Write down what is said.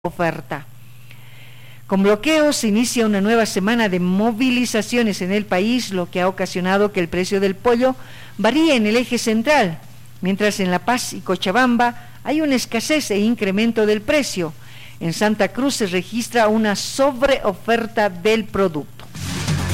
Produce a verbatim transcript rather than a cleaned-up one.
oferta. Con bloqueos se inicia una nueva semana de movilizaciones en el país, lo que ha ocasionado que el precio del pollo varíe en el eje central, mientras en La Paz y Cochabamba hay una escasez e incremento del precio. En Santa Cruz se registra una sobreoferta del producto.